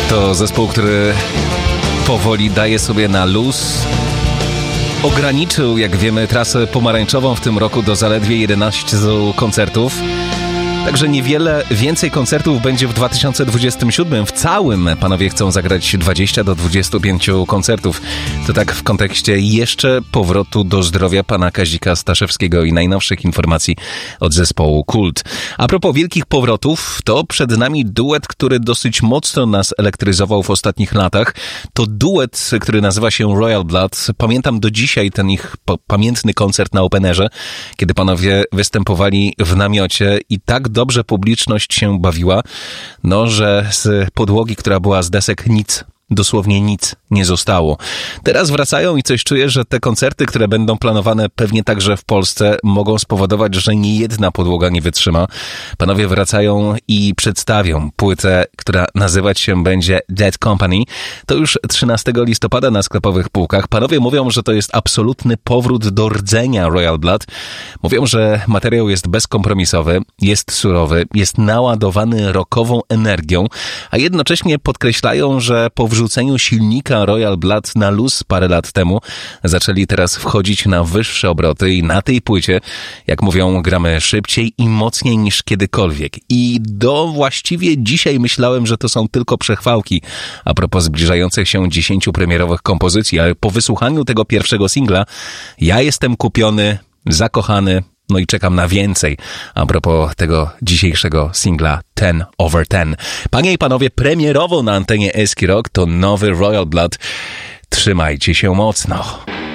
To zespół, który powoli daje sobie na luz. Ograniczył, jak wiemy, trasę pomarańczową w tym roku do zaledwie 11 koncertów. Także niewiele więcej koncertów będzie w 2027. W całym panowie chcą zagrać 20 do 25 koncertów. To tak w kontekście jeszcze powrotu do zdrowia pana Kazika Staszewskiego i najnowszych informacji od zespołu Kult. A propos wielkich powrotów, to przed nami duet, który dosyć mocno nas elektryzował w ostatnich latach. To duet, który nazywa się Royal Blood. Pamiętam do dzisiaj ten ich pamiętny koncert na Openerze, kiedy panowie występowali w namiocie i tak dobrze publiczność się bawiła, że z podłogi, która była z desek, dosłownie nic nie zostało. Teraz wracają i coś czuję, że te koncerty, które będą planowane pewnie także w Polsce, mogą spowodować, że nie jedna podłoga nie wytrzyma. Panowie wracają i przedstawią płytę, która nazywać się będzie Dead Company. To już 13 listopada na sklepowych półkach. Panowie mówią, że to jest absolutny powrót do rdzenia Royal Blood. Mówią, że materiał jest bezkompromisowy, jest surowy, jest naładowany rockową energią, a jednocześnie podkreślają, że po wrzuceniu silnika Royal Blood na luz parę lat temu zaczęli teraz wchodzić na wyższe obroty i na tej płycie, jak mówią, gramy szybciej i mocniej niż kiedykolwiek. I do właściwie dzisiaj myślałem, że to są tylko przechwałki a propos zbliżających się 10 premierowych kompozycji, ale po wysłuchaniu tego pierwszego singla ja jestem kupiony, zakochany, i czekam na więcej a propos tego dzisiejszego singla 10/10. Panie i panowie, premierowo na antenie Eski Rock to nowy Royal Blood. Trzymajcie się mocno.